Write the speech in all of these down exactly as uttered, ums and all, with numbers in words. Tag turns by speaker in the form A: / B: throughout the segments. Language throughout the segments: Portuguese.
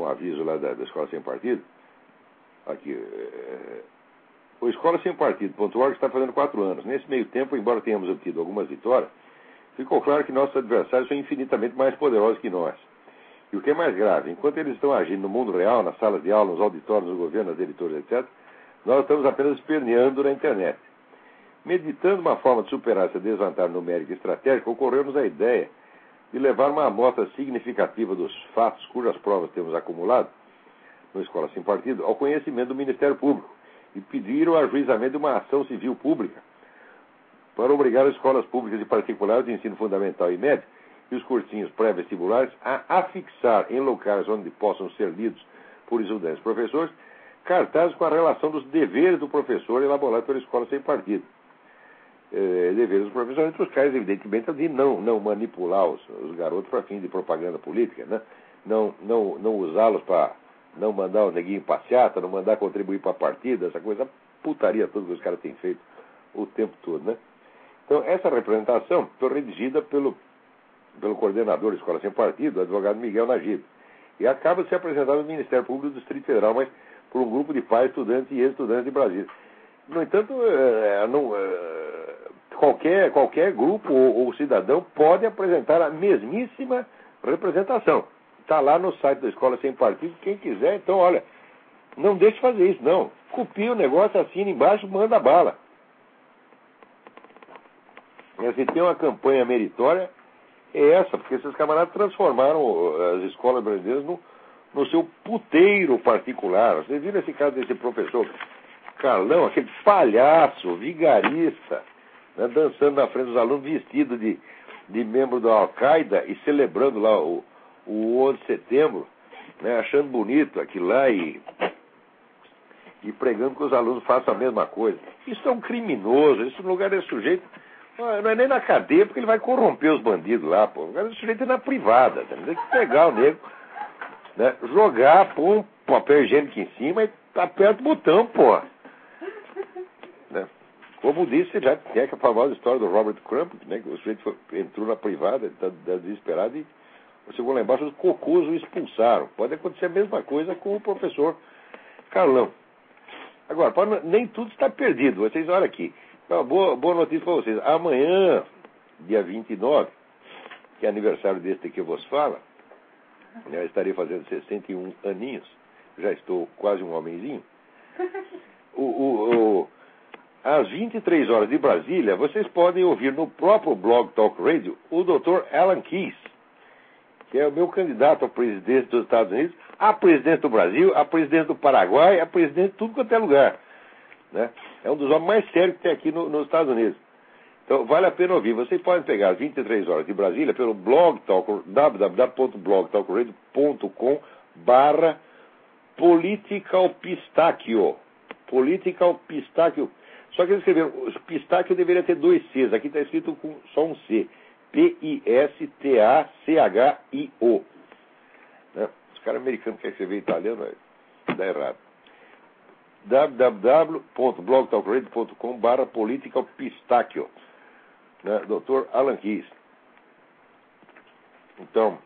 A: um aviso lá da, da Escola Sem Partido. Aqui, é, o escola sem partido ponto org está fazendo quatro anos. Nesse meio tempo, embora tenhamos obtido algumas vitórias, ficou claro que nossos adversários são infinitamente mais poderosos que nós. E o que é mais grave, enquanto eles estão agindo no mundo real, nas salas de aula, nos auditórios, no governo, nas editoras, etcétera, nós estamos apenas esperneando na internet. Meditando uma forma de superar essa desvantagem numérica e estratégica, ocorreu-nos a ideia de levar uma amostra significativa dos fatos cujas provas temos acumulado na Escola Sem Partido ao conhecimento do Ministério Público e pedir o ajuizamento de uma ação civil pública para obrigar as escolas públicas e particulares de ensino fundamental e médio e os cursinhos pré-vestibulares a afixar em locais onde possam ser lidos por estudantes e professores cartazes com a relação dos deveres do professor elaborados pela Escola Sem Partido. É, deveres dos professores, entre os quais, evidentemente, de não, não manipular os, os garotos para fim de propaganda política, né? não, não, não usá-los para não mandar o neguinho em passeata, não mandar contribuir para a partida, essa coisa, putaria toda que os caras têm feito o tempo todo, né? Então, essa representação foi redigida pelo, pelo coordenador da Escola Sem Partido, o advogado Miguel Najib, e acaba de ser apresentada no Ministério Público do Distrito Federal, mas por um grupo de pais, estudantes e ex-estudantes de Brasília. No entanto, é, não, é, qualquer, qualquer grupo ou, ou cidadão pode apresentar a mesmíssima representação. Está lá no site da Escola Sem Partido, quem quiser, então, olha, não deixe de fazer isso, não. Copia o negócio, assina embaixo, manda bala. E se tem uma campanha meritória, é essa, porque esses camaradas transformaram as escolas brasileiras no, no seu puteiro particular. Vocês viram esse caso desse professor Carlão, aquele palhaço, vigarista, né, dançando na frente dos alunos, vestido de, de membro da Al-Qaeda e celebrando lá o, o onze de setembro, né, achando bonito aquilo lá e, e pregando que os alunos façam a mesma coisa. Isso é um criminoso, isso no lugar desse sujeito, não é nem na cadeia, porque ele vai corromper os bandidos lá, pô. O lugar desse sujeito é na privada, tá? Tem que pegar o nego, né, jogar, pôr um papel higiênico em cima e aperta o botão, pô. Né? Como disse, já tem a famosa história do Robert Crump, né, que o sujeito foi, entrou na privada, está tá desesperado e chegou lá embaixo, os cocôs o expulsaram. Pode acontecer a mesma coisa com o professor Carlão. Agora, pra, nem tudo está perdido. Vocês olhem aqui. Uma boa, boa notícia para vocês. Amanhã, dia vinte e nove, que é aniversário deste que eu vos falo, eu estarei fazendo sessenta e um aninhos. Já estou quase um homenzinho. O, o, o, às vinte e três horas de Brasília, vocês podem ouvir no próprio Blog Talk Radio o doutor Alan Keyes, que é o meu candidato a presidente dos Estados Unidos, a presidente do Brasil, a presidente do Paraguai, a presidente de tudo quanto é lugar. Né? É um dos homens mais sérios que tem aqui no, nos Estados Unidos. Então, vale a pena ouvir. Vocês podem pegar às vinte e três horas de Brasília pelo blog talk, w w w ponto blog talk radio ponto com barra political pistachio. Political pistachio. Só que eles escreveram, pistáquio deveria ter dois Cs. Aqui está escrito com só um C. P I S T A C H I O. Né? Os caras americanos que querem escrever italiano, dá errado. w w w ponto blog talk radio ponto com barra political pistachio. Né? doutor Alan Keyes. Então,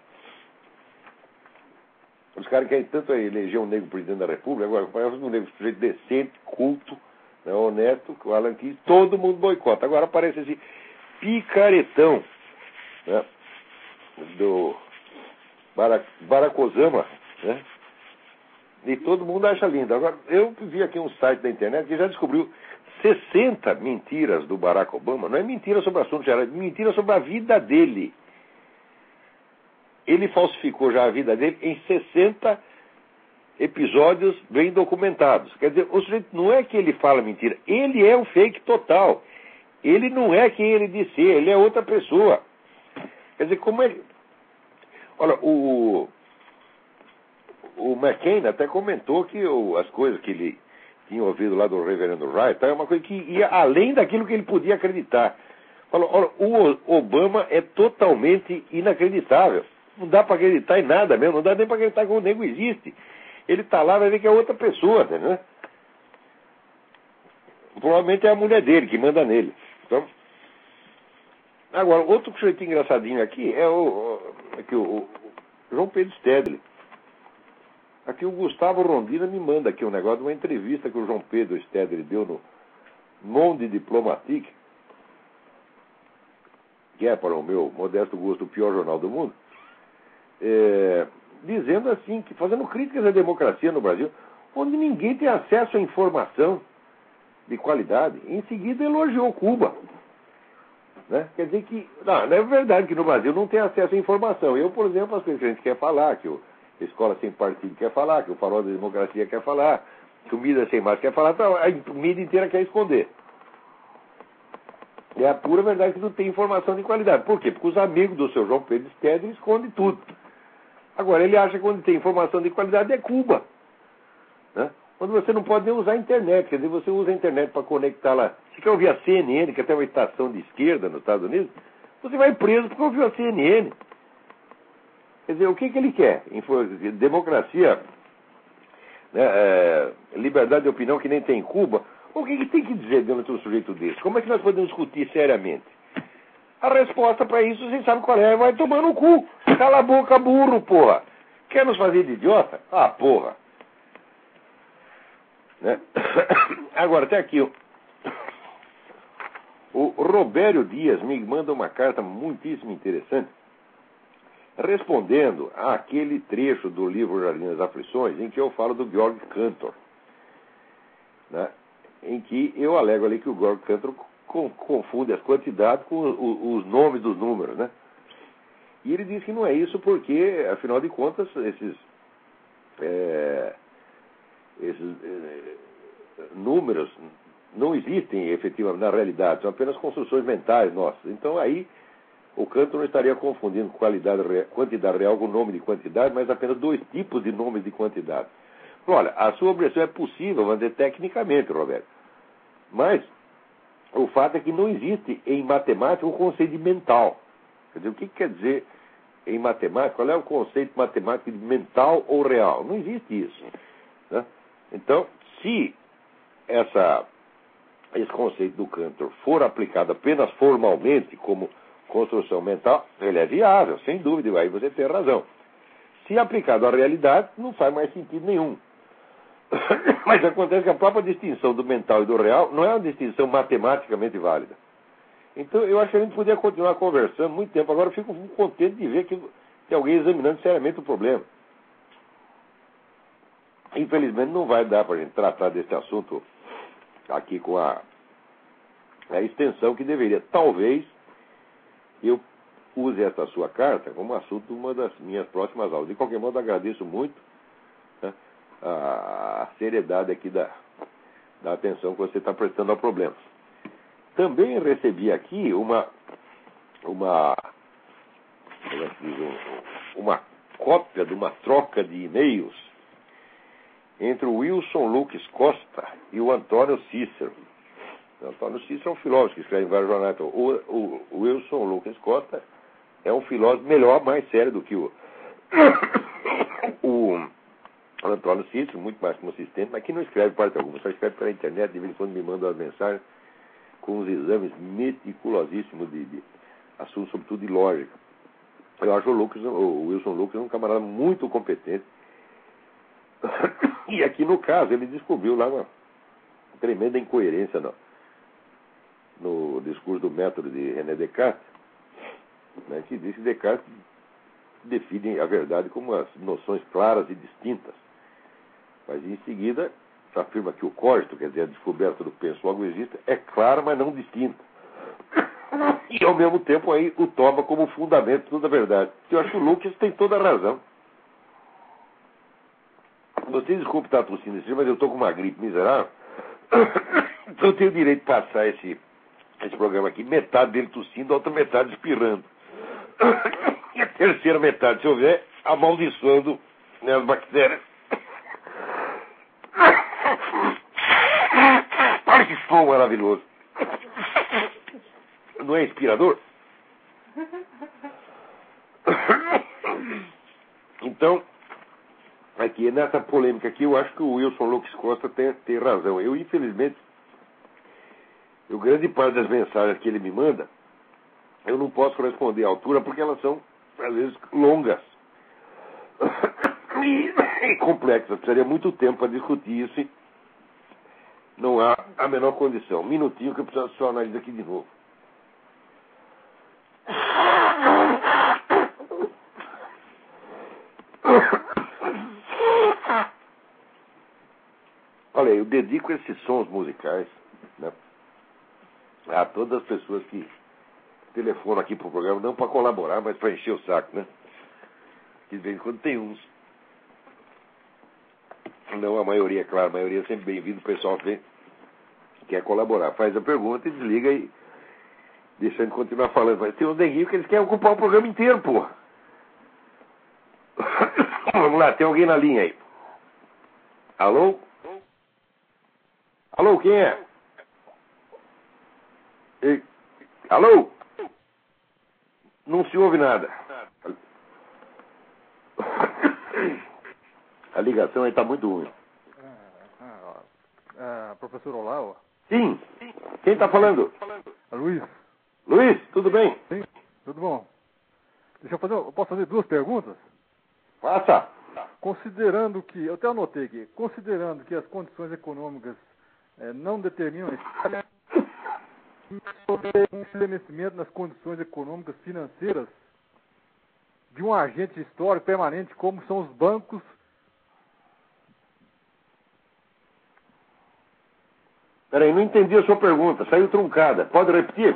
A: os caras querem tanto eleger um negro presidente da República, agora, parece um negro sujeito decente, culto, né, honesto, que o Alan Keyes, todo mundo boicota. Agora aparece esse picaretão, né, do Barack, Barack Obama, né, e todo mundo acha lindo. Agora, eu vi aqui um site da internet que já descobriu sessenta mentiras do Barack Obama. Não é mentira sobre o assunto geral, é mentira sobre a vida dele. Ele falsificou já a vida dele em sessenta episódios bem documentados. Quer dizer, o sujeito não é que ele fala mentira, ele é um fake total. Ele não é quem ele diz ser, ele é outra pessoa. Quer dizer, como é... Olha, o... O McCain até comentou que o, as coisas que ele tinha ouvido lá do reverendo Wright é uma coisa que ia além daquilo que ele podia acreditar. Falou, olha, o Obama é totalmente inacreditável. Não dá para acreditar em nada mesmo, não dá nem para acreditar que o nego existe. Ele está lá, vai ver que é outra pessoa, né? Provavelmente é a mulher dele que manda nele. Então, agora, outro sujeito engraçadinho aqui é o, aqui, o, o João Pedro Stedley. Aqui o Gustavo Rondina me manda aqui um negócio de uma entrevista que o João Pedro Stedley deu no Monde Diplomatique, que é, para o meu modesto gosto, o pior jornal do mundo, é, dizendo assim, que fazendo críticas à democracia no Brasil, onde ninguém tem acesso à informação de qualidade. Em seguida elogiou Cuba. Né? Quer dizer que, não, não é verdade que no Brasil não tem acesso à informação. Eu, por exemplo, as coisas que a gente quer falar, que o Escola Sem Partido quer falar, que o Farol da Democracia quer falar, que o Mídia Sem Máscara quer falar, então, a mídia inteira quer esconder. É a pura verdade que não tem informação de qualidade. Por quê? Porque os amigos do seu João Pedro Stedley escondem tudo. Agora, ele acha que onde tem informação de qualidade é Cuba. Né? Onde você não pode nem usar a internet. Quer dizer, você usa a internet para conectar lá. Você quer ouvir a C N N, que é até uma estação de esquerda nos Estados Unidos, você vai preso porque ouviu a C N N. Quer dizer, o que, que ele quer? Democracia, né, é, liberdade de opinião que nem tem em Cuba. O que, que tem que dizer dentro de um sujeito desse? Como é que nós podemos discutir seriamente? A resposta para isso, vocês sabem qual é? Vai tomar no cu. Cala a boca, burro, porra. Quer nos fazer de idiota? Ah, porra. Né? Agora, até aqui, o, o Robério Dias me manda uma carta muitíssimo interessante, respondendo àquele trecho do livro Jardim das Aflições, em que eu falo do Georg Cantor, né? Em que eu alego ali que o Georg Cantor confunde as quantidades com os nomes dos números, né? E ele diz que não é isso porque, afinal de contas, esses, é, esses é, números não existem efetivamente na realidade, são apenas construções mentais nossas. Então aí o Cantor não estaria confundindo qualidade, quantidade real com nome de quantidade, mas apenas dois tipos de nomes de quantidade. Olha, a sua objeção é possível, vamos dizer, tecnicamente, Roberto. Mas o fato é que não existe em matemática o conceito de mental. Quer dizer, o que quer dizer em matemática? Qual é o conceito matemático de mental ou real? Não existe isso. Né? Então, se essa, esse conceito do Cantor for aplicado apenas formalmente como construção mental, ele é viável, sem dúvida, aí você tem razão. Se aplicado à realidade, não faz mais sentido nenhum. Mas acontece que a própria distinção do mental e do real não é uma distinção matematicamente válida. Então, eu acho que a gente podia continuar conversando muito tempo. Agora eu fico contente de ver que tem alguém examinando seriamente o problema. Infelizmente, não vai dar para a gente tratar desse assunto aqui com a, a extensão que deveria. Talvez eu use esta sua carta como assunto de uma das minhas próximas aulas. De qualquer modo, agradeço muito, né, a seriedade aqui da, da atenção que você está prestando ao problema. Também recebi aqui uma uma uma cópia de uma troca de e-mails entre o Wilson Lucas Costa e o Antônio Cícero. O Antônio Cícero é um filósofo que escreve em vários jornais. O, o, o Wilson Lucas Costa é um filósofo melhor, mais sério do que o, o Antônio Cícero, muito mais consistente, mas que não escreve parte alguma, só escreve pela internet, de vez em quando me manda uma mensagem com os exames meticulosíssimos de, de assuntos, sobretudo de lógica. Eu acho o, Lucas, o Wilson Lucas um camarada muito competente. E aqui no caso ele descobriu lá uma tremenda incoerência no, no discurso do método de René Descartes, né, que diz que Descartes define a verdade como as noções claras e distintas. Mas em seguida afirma que o cogito, quer dizer, a descoberta do penso logo existe, é clara, mas não distinta. E ao mesmo tempo aí o toma como fundamento de toda a verdade. Eu acho que o Lucas tem toda a razão. Você desculpe estar tossindo assim, mas eu estou com uma gripe miserável. Então eu tenho o direito de passar esse, esse programa aqui, metade dele tossindo, a outra metade espirrando. E a terceira metade, se houver, amaldiçoando, né, as bactérias. Olha que som maravilhoso. Não é inspirador? Então, aqui, nessa polêmica aqui, eu acho que o Wilson Lucas Costa tem, tem razão. Eu, infelizmente, o grande parte das mensagens que ele me manda, eu não posso responder à altura porque elas são, às vezes, longas. E complexa. Precisaria muito tempo para discutir isso. E não há a menor condição. Um minutinho que eu preciso só analisar aqui de novo. Olha, eu dedico esses sons musicais, né, a todas as pessoas que telefonam aqui para o programa, não para colaborar, mas para encher o saco, né? Que de vez em quando tem uns. Não a maioria, claro, a maioria é sempre bem-vindo, o pessoal vem, quer colaborar, faz a pergunta e desliga e deixa ele continuar falando. Mas tem uns neguinhos que eles querem ocupar o programa inteiro, porra. Vamos lá, tem alguém na linha aí. Alô? Alô, quem é? Ei. Alô? Não se ouve nada. A ligação aí está muito ruim.
B: Ah, ah, ah, professor Olá?
A: Sim. Quem está falando?
B: Luiz.
A: Luiz, tudo bem?
B: Sim, tudo bom. Deixa eu fazer, eu posso fazer duas perguntas?
A: Faça.
B: Considerando que, eu até anotei aqui, considerando que as condições econômicas eh, não determinam um estremecimento nas condições econômicas financeiras de um agente histórico permanente como são os bancos.
A: Peraí, não entendi a sua pergunta, saiu truncada. Pode repetir?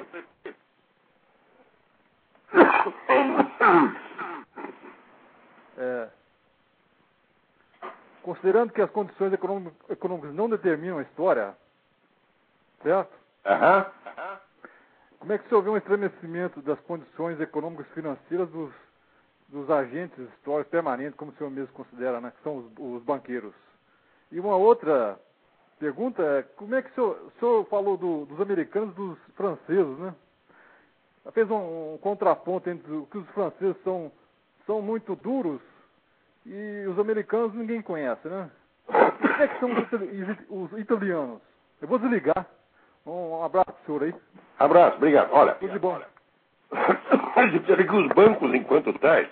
B: É, considerando que as condições econômicas não determinam a história, certo?
A: Aham.
B: Como é que se houver um estremecimento das condições econômicas e financeiras dos, dos agentes históricos permanentes, como o senhor mesmo considera, né, que são os, os banqueiros? E uma outra pergunta é, como é que o senhor, o senhor falou do, dos americanos e dos franceses, né? Fez um, um contraponto entre o que os franceses são, são muito duros e os americanos ninguém conhece, né? Como é que são os, os italianos? Eu vou desligar. Um, um abraço pro senhor aí.
A: Abraço, obrigado. Olha,
B: tudo de bom.
A: A gente precisa ver que os bancos, enquanto tais,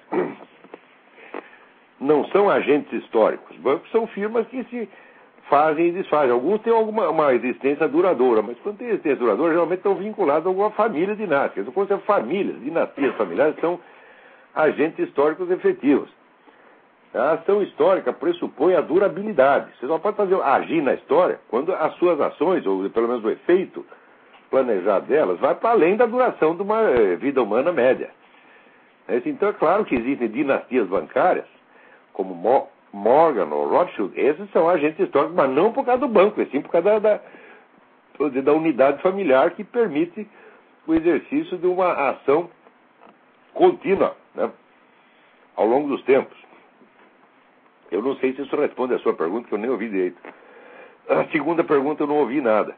A: não são agentes históricos. Os bancos são firmas que se fazem e desfazem. Alguns têm alguma uma existência duradoura, mas quando tem existência duradoura, geralmente estão vinculados a alguma família dinástica. Então, quando são famílias, dinastias familiares, são agentes históricos efetivos. A ação histórica pressupõe a durabilidade. Você só pode fazer agir na história quando as suas ações, ou pelo menos o efeito planejado delas, vai para além da duração de uma vida humana média. Então é claro que existem dinastias bancárias, como Morgan ou Rothschild, esses são agentes históricos, mas não por causa do banco, é sim por causa da, da, da unidade familiar que permite o exercício de uma ação contínua, né, ao longo dos tempos. Eu não sei se isso responde a sua pergunta, que eu nem ouvi direito. A segunda pergunta eu não ouvi nada.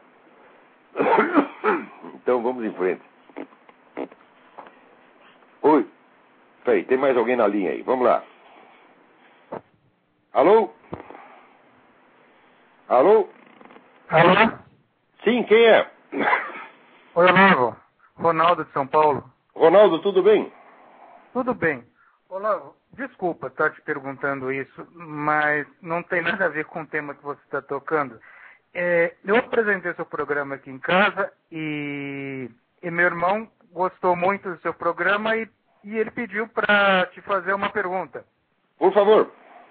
A: Então vamos em frente. Oi. Peraí, tem mais alguém na linha aí. Vamos lá. Alô? Alô?
C: Alô?
A: Sim, quem é?
C: Oi, Olavo. Ronaldo de São Paulo.
A: Ronaldo, tudo bem?
C: Tudo bem. Olavo, desculpa estar te perguntando isso, mas não tem nada a ver com o tema que você está tocando. É, eu apresentei seu programa aqui em casa e, e meu irmão gostou muito do seu programa e, e ele pediu para te fazer uma pergunta.
A: Por favor.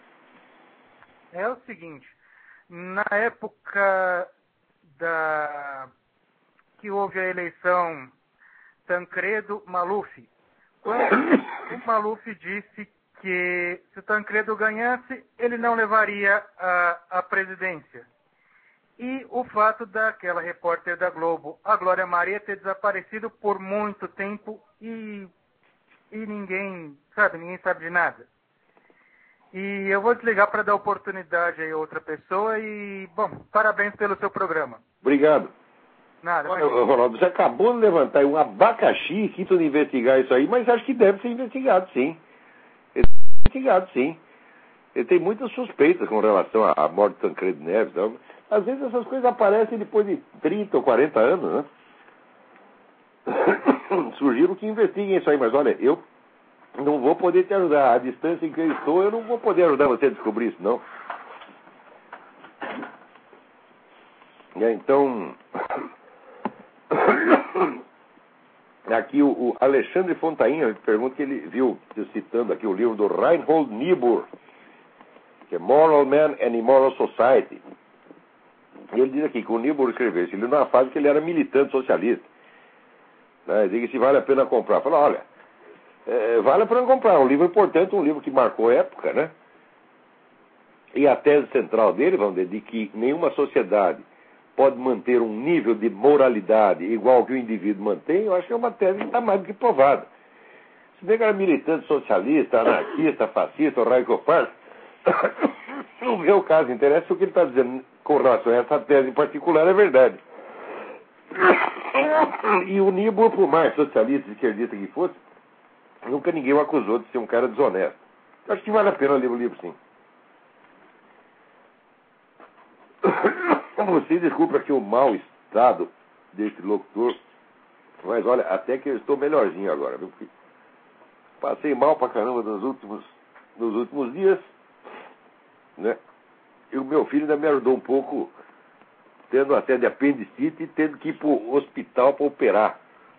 C: É o seguinte, na época da que houve a eleição Tancredo-Maluf, quando o Maluf disse que se o Tancredo ganhasse, ele não levaria a, a presidência. E o fato daquela repórter da Globo, a Glória Maria, ter desaparecido por muito tempo e, e ninguém, sabe, ninguém sabe de nada. E eu vou desligar para dar oportunidade aí a outra pessoa e, bom, parabéns pelo seu programa.
A: Obrigado.
C: Nada.
A: Olha, Ronaldo, você acabou de levantar um abacaxi aqui para investigar isso aí, mas acho que deve ser investigado, sim. Ele deve ser investigado, sim. Ele tem muitas suspeitas com relação à morte de Tancredo Neves. Então, às vezes essas coisas aparecem depois de trinta ou quarenta anos, né? Sugiro que investiguem isso aí, mas olha, eu não vou poder te ajudar. A distância em que eu estou, eu não vou poder ajudar você a descobrir isso, não. É, então, aqui o, o Alexandre Fontainha pergunta que ele viu, citando aqui o livro do Reinhold Niebuhr, que é Moral Man and Immoral Society. E ele diz aqui que o Niebuhr escreveu esse livro numa fase que ele era militante socialista. Né? Diz que se vale a pena comprar. Fala, olha, é, vale a pena comprar. Um livro importante, um livro que marcou época, né? E a tese central dele, vamos dizer, de que nenhuma sociedade pode manter um nível de moralidade igual ao que o indivíduo mantém, eu acho que é uma tese que está mais do que provada. Se bem que era militante socialista, anarquista, fascista, o Raiko Park, no meu caso, interessa o que ele está dizendo com relação a essa tese em particular, é verdade. E o Niebuhr, por mais socialista e esquerdista que fosse, nunca ninguém o acusou de ser um cara desonesto. Acho que vale a pena ler o livro, sim. Você desculpa aqui o mau estado deste locutor, mas olha, até que eu estou melhorzinho agora, viu? Porque passei mal pra caramba nos últimos, nos últimos dias, né? E o meu filho ainda me ajudou um pouco, tendo até de apendicite e tendo que ir pro hospital para operar.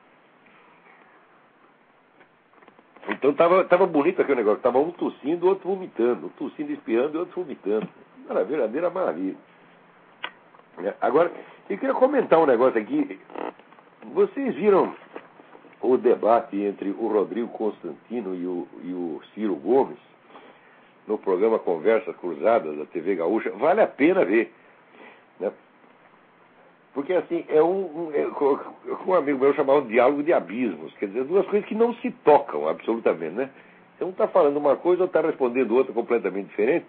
A: Então tava, tava bonito aquele negócio, tava um tossindo, o outro vomitando, um tossindo, espirrando e o outro vomitando. Era uma verdadeira maravilha. Agora, eu queria comentar um negócio aqui. Vocês viram o debate entre o Rodrigo Constantino e o, e o Ciro Gomes no programa Conversas Cruzadas da T V Gaúcha? Vale a pena ver, né? Porque assim, é um, um, é, um amigo meu chamava de diálogo de abismos, quer dizer, duas coisas que não se tocam absolutamente, né? Um está falando uma coisa ou está respondendo outra completamente diferente.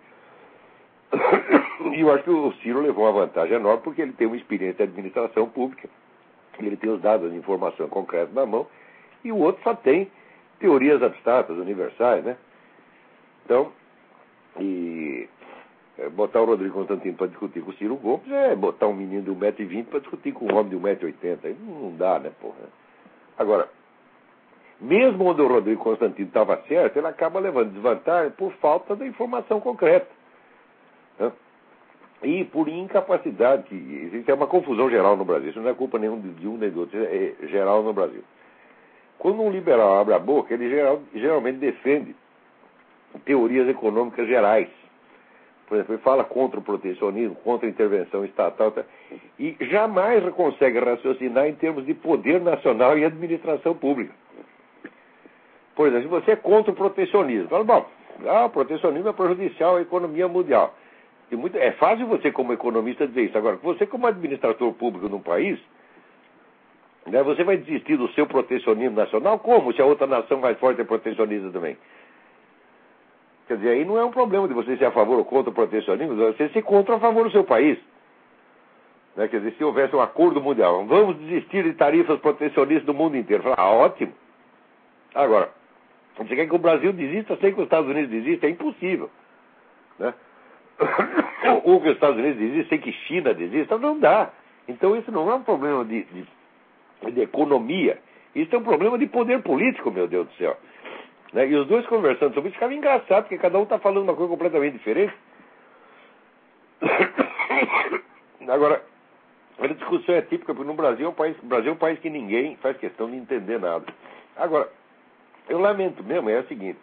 A: E eu acho que o Ciro levou uma vantagem enorme porque ele tem uma experiência de administração pública, ele tem os dados de informação concreta na mão, e o outro só tem teorias abstratas, universais, né? Então, e é, botar o Rodrigo Constantino para discutir com o Ciro Gomes é botar um menino de um metro e vinte para discutir com um homem de um metro e oitenta. Não dá, né, porra? Agora, mesmo onde o Rodrigo Constantino estava certo, ele acaba levando desvantagem por falta da informação concreta, né? E por incapacidade, que existe uma confusão geral no Brasil. Isso não é culpa nenhum de um nem do outro, é geral no Brasil. Quando um liberal abre a boca, ele geral, geralmente defende teorias econômicas gerais. Por exemplo, ele fala contra o protecionismo, contra a intervenção estatal, tá? E jamais consegue raciocinar em termos de poder nacional e administração pública. Por exemplo, se você é contra o protecionismo, fala, bom, ah, o protecionismo é prejudicial à economia mundial. E muito, é fácil você, como economista, dizer isso. Agora, você, como administrador público num país, né, você vai desistir do seu protecionismo nacional? Como? Se a outra nação mais forte é protecionista também. Quer dizer, aí não é um problema de você ser a favor ou contra o protecionismo, você ser contra ou a favor do seu país. Né, quer dizer, se houvesse um acordo mundial, vamos desistir de tarifas protecionistas do mundo inteiro. Fala, ah, ótimo. Agora, você quer que o Brasil desista sem que os Estados Unidos desistam? É impossível. Né? Ou que os Estados Unidos desistam sem que China desista? Não dá. Então isso não é um problema de, de, de economia. Isso é um problema de poder político, meu Deus do céu. Né? E os dois conversando sobre isso ficava engraçado, porque cada um está falando uma coisa completamente diferente. Agora, a discussão é típica, porque no Brasil é um país, o Brasil é um país que ninguém faz questão de entender nada. Agora, eu lamento mesmo, é o seguinte.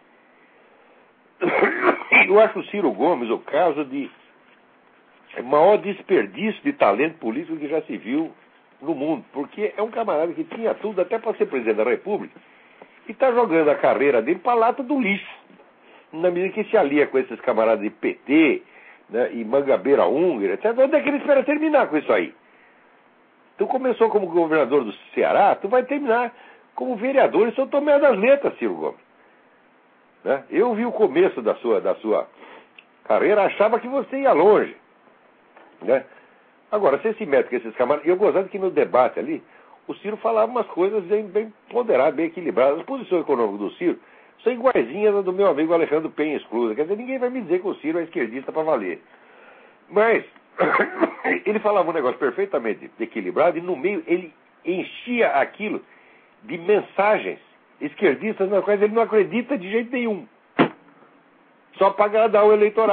A: Eu acho o Ciro Gomes o caso de maior desperdício de talento político que já se viu no mundo, porque é um camarada que tinha tudo até para ser presidente da República e está jogando a carreira dele para a lata do lixo, na medida que se alia com esses camaradas de P T, né, e Mangabeira Húngara, etcétera. Onde é que ele espera terminar com isso aí? Tu começou como governador do Ceará, tu vai terminar como vereador em São Tomé das Letras, Ciro Gomes. Né? Eu vi o começo da sua, da sua carreira, achava que você ia longe. Né? Agora, você se mete com esses camaradas. Eu gostava que no debate ali, o Ciro falava umas coisas bem, bem ponderadas, bem equilibradas. As posições econômicas do Ciro são iguaizinhas às do meu amigo Alejandro Penha Exclusa. Quer dizer, ninguém vai me dizer que o Ciro é esquerdista para valer. Mas ele falava um negócio perfeitamente equilibrado e no meio ele enchia aquilo de mensagens esquerdistas nas quais ele não acredita de jeito nenhum. Só para agradar o eleitorado.